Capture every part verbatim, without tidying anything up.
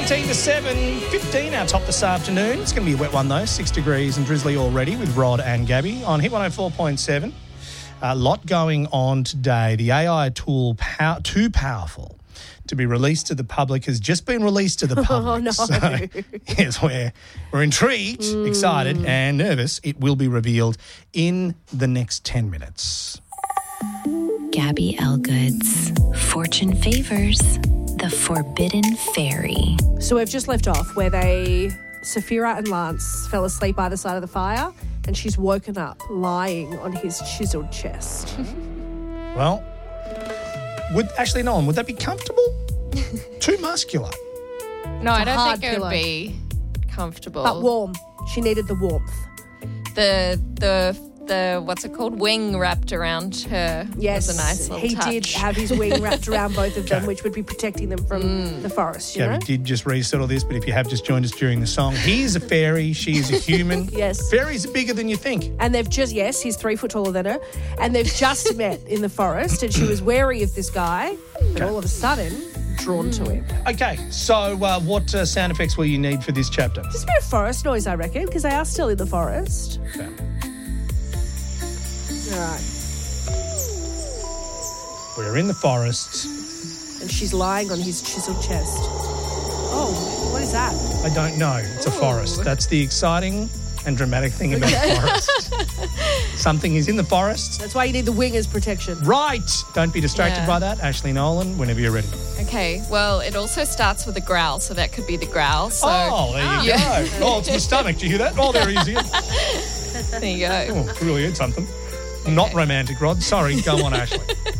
seventeen to seven, fifteen our top this afternoon. It's going to be a wet one, though. Six degrees and drizzly already with Rod and Gabby on Hit one oh four point seven. A lot going on today. The A I tool, pow- too powerful to be released to the public, has just been released to the public. Oh, no. So, yes, we're, we're intrigued, mm. excited and nervous. It will be revealed in the next ten minutes. Gabby Elgood's Fortune Favors the Forbidden Fairy. So we've just left off where they, Saphira and Lance, fell asleep by the side of the fire and she's woken up lying on his chiseled chest. Well, would actually, Nolan, would that be comfortable? Too muscular. No, It's I a don't hard think it pillow. would be comfortable. But warm. She needed the warmth. The the the what's it called? Wing wrapped around her Yes, was a nice little he touch. did have his wing wrapped around both of them, Okay. which would be protecting them from the forest, you Gabby know? did just resettle this, but if you have just joined us during the song, he is a fairy, she is a human. Yes. Fairies are bigger than you think. And they've just, yes, he's three foot taller than her, and they've just met in the forest, and she was wary of this guy, and all of a sudden, drawn to him. Okay, so uh, what uh, sound effects will you need for this chapter? Just a bit of forest noise, I reckon, because they are still in the forest. Okay. All right. We're in the forest. And she's lying on his chiseled chest. Oh, what is that? I don't know. It's a forest. That's the exciting and dramatic thing about forest. Something is in the forest. That's why you need the wing as protection. Right. Don't be distracted Yeah. by that. Ashley Nolan, whenever you're ready. Okay, well, it also starts with a growl, so that could be the growl. So oh, there you yeah. go. Oh, it's my stomach. Do you hear that? Oh, there he is again. there you go. Oh, really had something. Not romantic, Rod. Sorry. Go on, Ashley.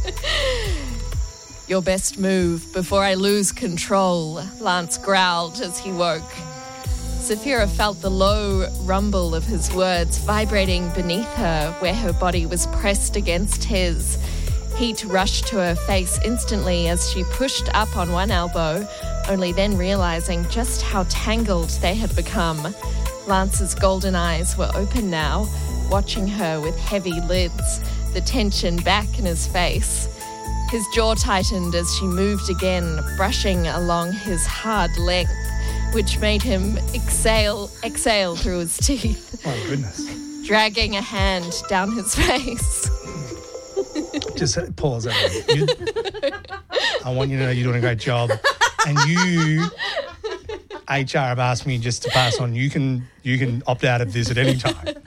Your best move before I lose control, Lance growled as he woke. Saphira felt the low rumble of his words vibrating beneath her where her body was pressed against his. Heat rushed to her face instantly as she pushed up on one elbow, only then realizing just how tangled they had become. Lance's golden eyes were open now, watching her with heavy lids, the tension back in his face. His jaw tightened as she moved again, brushing along his hard length, which made him exhale, exhale through his teeth, Oh, goodness. dragging a hand down his face. Just pause that. You, I want you to know you're doing a great job. And you, H R have asked me just to pass on. You can you can opt out of this at any time.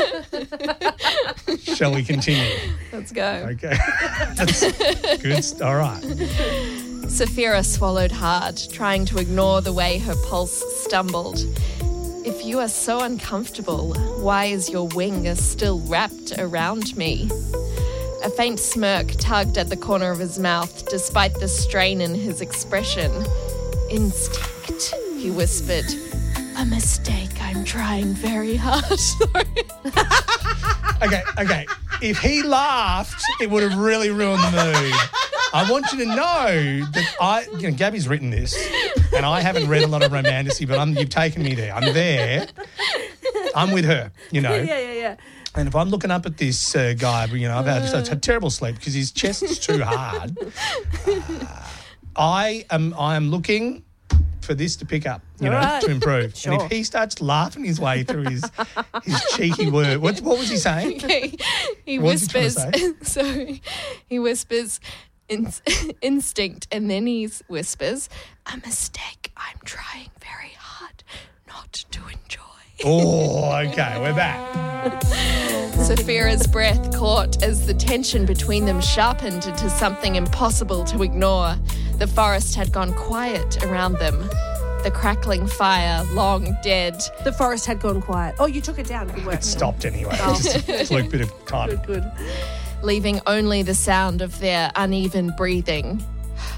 Shall we continue? Let's go. Okay. That's good. All right. Saphira swallowed hard, trying to ignore the way her pulse stumbled. If you are so uncomfortable, why is your wing still wrapped around me? A faint smirk tugged at the corner of his mouth, despite the strain in his expression. Instinct, he whispered. A mistake. I'm trying very hard. Sorry. Okay, okay. If he laughed, it would have really ruined the mood. I want you to know that I, you know, Gabby's written this, and I haven't read a lot of romanticy, but I'm, you've taken me there. I'm there. I'm with her, you know. Yeah, yeah, yeah. And if I'm looking up at this uh, guy, you know, I've had, I've had terrible sleep because his chest's too hard. Uh, I am, I am looking for this to pick up, you All know, right. to improve. Sure. And if he starts laughing his way through his his cheeky word, what, what was he saying? Okay. He What's he trying to whispers. So he whispers in, instinct, and then he whispers, "A mistake. I'm trying very hard not to enjoy." Oh, okay, we're back. Saphira's breath caught as the tension between them sharpened into something impossible to ignore. The forest had gone quiet around them. The crackling fire, long dead. The forest had gone quiet. Oh, you took it down. Good work. It stopped anyway. Oh. Just a fluke bit of time. Good, good. Leaving only the sound of their uneven breathing.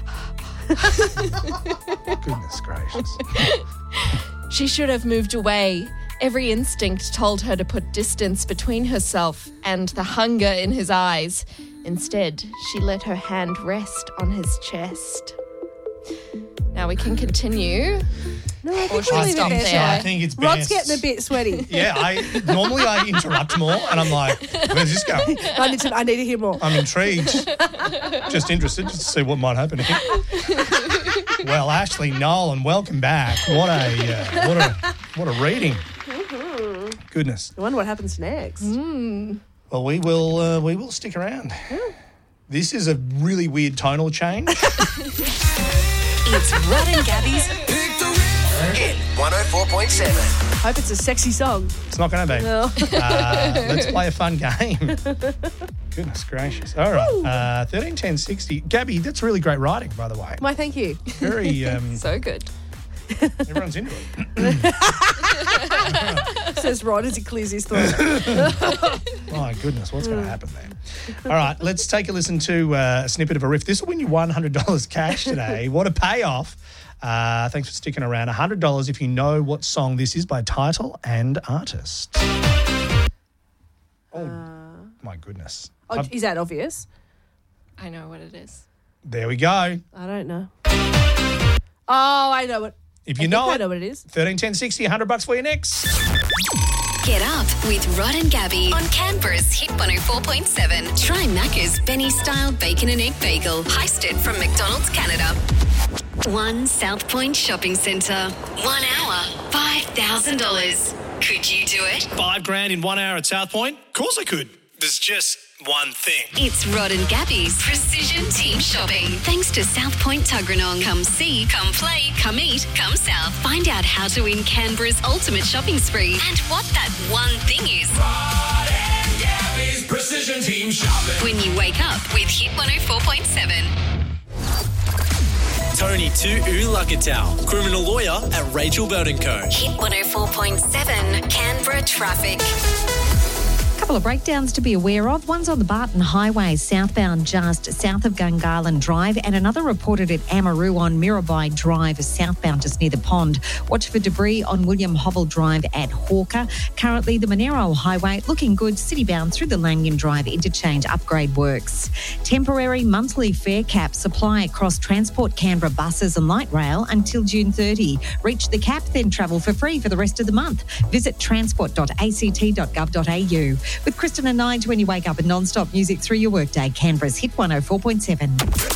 Goodness gracious. She should have moved away. Every instinct told her to put distance between herself and the hunger in his eyes. Instead, she let her hand rest on his chest. Now we can continue. No, I Or think should we I leave stop it there. there? I think it's Rod's best. getting a bit sweaty. Yeah, I normally I interrupt more, and I'm like, "Where's this going?" I need to. I need to hear more. I'm intrigued, just interested just to see what might happen here. Well, Ashley Nolan, welcome back. What a uh, what a what a reading. Goodness. I wonder what happens next. Well, we will uh, we will stick around. This is a really weird tonal change. It's Rod and Gabby's In one oh four point seven. Hope it's a sexy song. It's not going to be. No. Uh, let's play a fun game. Goodness gracious. All right. Uh, thirteen ten sixty. Gabby, that's really great writing, by the way. My thank you. Very, um, So good. everyone's into it. Says Rod as he clears his throat. My goodness, what's going to happen there? All right, let's take a listen to uh, a snippet of a riff. This will win you one hundred dollars cash today. What a payoff. Uh, thanks for sticking around. one hundred dollars if you know what song this is by title and artist. Oh, my goodness. Oh, I've- is that obvious? I know what it is. there we go. I don't know. Oh, I know what. If I you think know I it, know what it is. thirteen ten sixty, one hundred bucks for you next. Get Up with Rod and Gabby on Canberra's Hit one oh four point seven. Try Macca's Benny-style bacon and egg bagel, heisted from McDonald's Canada. One South Point Shopping Centre. One hour, five thousand dollars. Could you do it? Five grand in one hour at South Point? Of course I could. There's just one thing. It's Rod and Gabby's Precision Team Shopping. Thanks to South Point Tuggeranong. Come see, come play, come eat, come south. Find out how to win Canberra's ultimate shopping spree and what that one thing is. Rod and Gabby's Precision Team Shopping. When you wake up with Hit one oh four point seven. Tony Tu'ulakatau, criminal lawyer at Rachel Bird and Co. Hit one oh four point seven, Canberra traffic. Couple of breakdowns to be aware of. One's on the Barton Highway, southbound just south of Gungahlin Drive, and another reported at Amaroo on Mirabai Drive, southbound just near the pond. Watch for debris on William Hobble Drive at Hawker. Currently, the Monero Highway looking good, citybound through the Lanyon Drive interchange upgrade works. Temporary monthly fare cap supply across Transport Canberra buses and light rail until June thirtieth. Reach the cap, then travel for free for the rest of the month. Visit transport dot a c t dot gov dot a u. With Kristen and Nige when you wake up and non-stop music through your workday. Canberra's Hit one oh four point seven.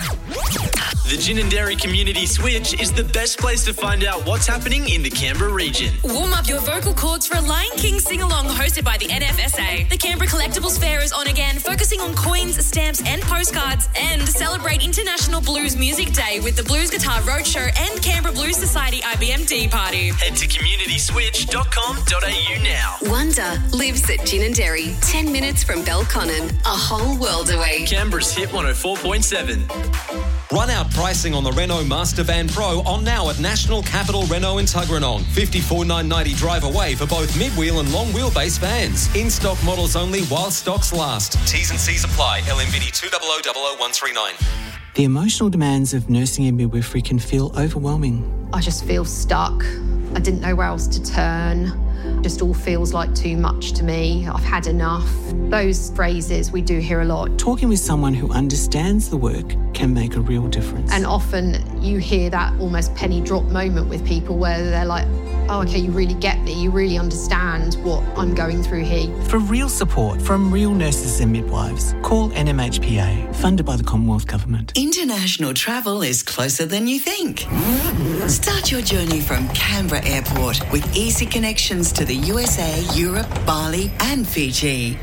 The Gin and Dairy Community Switch is the best place to find out what's happening in the Canberra region. Warm up your vocal cords for a Lion King sing-along hosted by the N F S A. The Canberra Collectibles Fair is on again, focusing on coins, stamps and postcards, and celebrate International Blues Music Day with the Blues Guitar Roadshow and Canberra Blues Society I B M D party. Head to community switch dot com dot a u now. Wonder lives at Gin and Dairy, ten minutes from Belconnen, a whole world away. Canberra's Hit one oh four point seven. Run out pricing on the Renault Master Van Pro on now at National Capital Renault in Tuggeranong. fifty-four thousand nine hundred ninety drive away for both mid-wheel and long wheelbase vans. In-stock models only while stocks last. T's and C's apply. L M V D two zero zero zero zero one three nine. The emotional demands of nursing and midwifery can feel overwhelming. I just feel stuck. I didn't know where else to turn. Just all feels like too much to me. I've had enough. Those phrases we do hear a lot. Talking with someone who understands the work can make a real difference. And often you hear that almost penny drop moment with people where they're like, oh, okay, you really get me. You really understand what I'm going through here. For real support from real nurses and midwives, call N M H P A, funded by the Commonwealth Government. International travel is closer than you think. Start your journey from Canberra Airport with easy connections to the U S A, Europe, Bali and Fiji.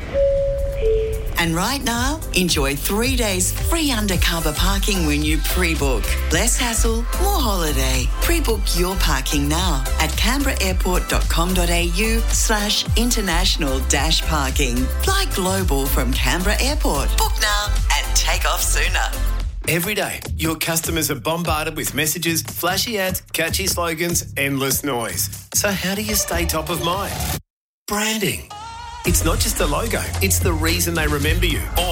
And right now, enjoy three days free undercover parking when you pre-book. Less hassle, more holiday. Pre-book your parking now at canberra airport dot com dot a u slash international dash parking. Fly global from Canberra Airport. Book now and take off sooner. Every day, your customers are bombarded with messages, flashy ads, catchy slogans, endless noise. So how do you stay top of mind? Branding. It's not just the logo, it's the reason they remember you. Or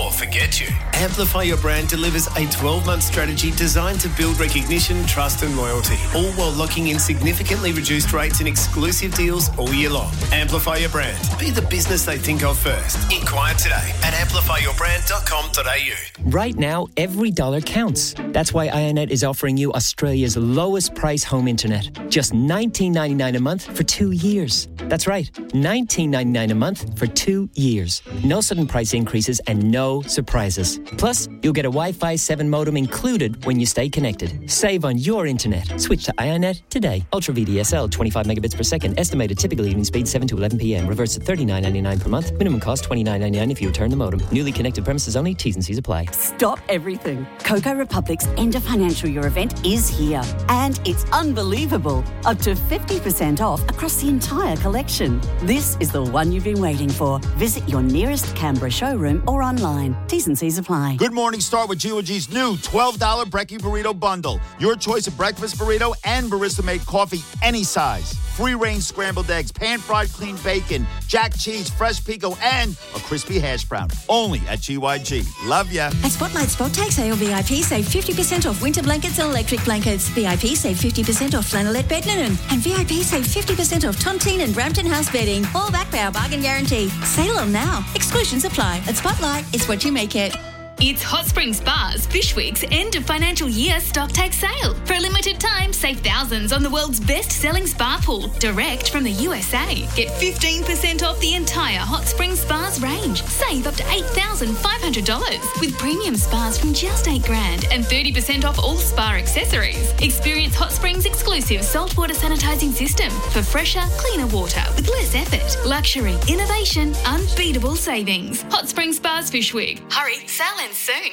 or forget you. Amplify Your Brand delivers a twelve-month strategy designed to build recognition, trust and loyalty, all while locking in significantly reduced rates and exclusive deals all year long. Amplify Your Brand. Be the business they think of first. Inquire today at amplify your brand dot com dot a u. Right now, every dollar counts. That's why iiNet is offering you Australia's lowest price home internet. Just nineteen ninety-nine a month for two years. That's right, nineteen ninety-nine a month for two years. No sudden price increases and no surprises. Plus, you'll get a Wi-Fi seven modem included when you stay connected. Save on your internet. Switch to iiNet today. Ultra V D S L, twenty-five megabits per second. Estimated typical evening speed seven to eleven p.m. Reverse at thirty-nine ninety-nine per month. Minimum cost twenty-nine ninety-nine if you return the modem. Newly connected premises only. T's and C's apply. Stop everything. Coco Republic's end of financial year event is here. And it's unbelievable. Up to fifty percent off across the entire collection. This is the one you've been waiting for. Visit your nearest Canberra showroom or online. T's and C's apply. Good morning, start with G O G's new twelve dollars Brekkie Burrito Bundle. Your choice of breakfast burrito and barista-made coffee any size. Free-range scrambled eggs, pan-fried clean bacon, jack cheese, fresh pico, and a crispy hash brown. Only at G Y G. Love ya. At Spotlight Spot Tag Sale, V I P save fifty percent off winter blankets and electric blankets. V I P save fifty percent off flannelette bed linen. And V I P save fifty percent off Tontine and Brampton House bedding. All backed by our bargain guarantee. Sale on now. Exclusions apply. At Spotlight, it's what you make it. It's Hot Spring Spa's Fish Week's end of financial year stock take sale. For a limited time, save thousands on the world's best-selling spa pool, direct from the U S A. Get fifteen percent off the entire Hot Spring Spa's range. Save up to eight thousand five hundred dollars with premium spas from just eight grand and thirty percent off all spa accessories. Experience Hot Spring's exclusive saltwater sanitizing system for fresher, cleaner water with less effort. Luxury, innovation, unbeatable savings. Hot Spring Spa's Fish Week. Hurry, sell and soon.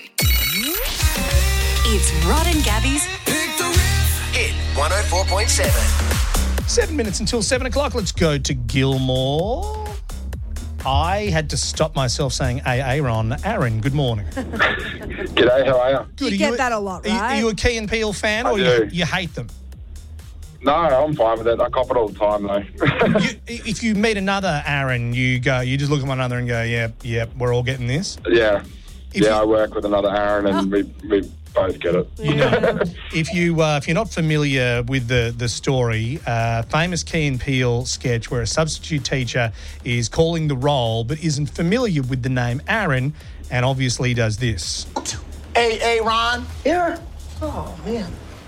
It's Rod and Gabby's Pick the Riff. Hit one oh four point seven. Seven minutes until seven o'clock. Let's go to Gilmore. I had to stop myself saying Aaron. Aaron, good morning. G'day, how are you? Good. You are get you, that a lot, are you, right? are you a Key and Peele fan I or do. you, you hate them? No, I'm fine with it. I cop it all the time, though. you, if you meet another Aaron, you go, you just look at one another and go, yeah, yeah, we're all getting this. Yeah. If yeah, you- I work with another Aaron, and we, we both get it. You know, if you uh, if you're not familiar with the the story, uh, famous Key and Peele sketch where a substitute teacher is calling the roll but isn't familiar with the name Aaron, and obviously does this. Hey, hey, Ron. Here. Oh, man.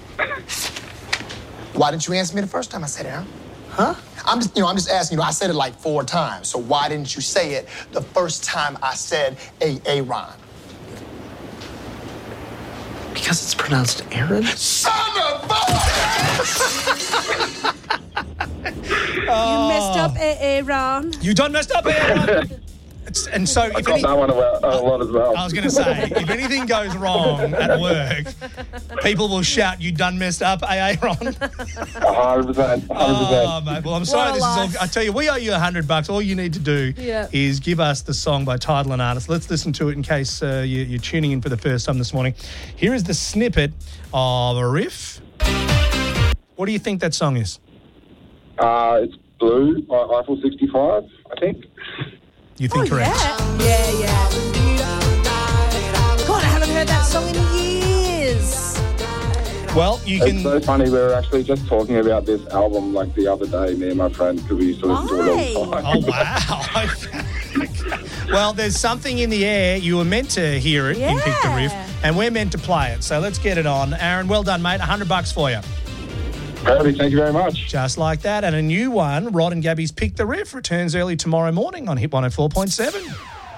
Why didn't you answer me the first time I said it, Aaron? Huh? I'm just, you know, I'm just asking. You know, I said it like four times. So why didn't you say it the first time I said, "Hey, hey, Ron"? Because it's pronounced Aaron? Son of a... You messed up, eh, eh, Ron. You done messed up, Aaron. It's- And so, I if got any, that one a lot, a lot as well. I was going to say, if anything goes wrong at work, people will shout, "You done messed up, eh, Aaron?" one hundred percent. one hundred percent. Oh, mate. Well, I'm sorry. This is all. I tell you, we owe you a hundred bucks. All you need to do Yeah. is give us the song by title and artist. Let's listen to it in case uh, you, you're tuning in for the first time this morning. Here is the snippet of a riff. What do you think that song is? Uh, it's Blue by Eiffel sixty-five, I think. You think Oh, correct? yeah. Yeah, yeah. God, I haven't heard that song in years. Well, you It's can. so funny. We were actually just talking about this album like the other day, me and my friend, because we used to listen to it all the time. Oh, wow. Well, there's something in the air. You were meant to hear it in Pick the Riff, and we're meant to play it. So let's get it on. Aaron, well done, mate. a hundred bucks for you. Perfect. Thank you very much. Just like that. And a new one, Rod and Gabby's Pick the Riff, returns early tomorrow morning on Hit one oh four point seven.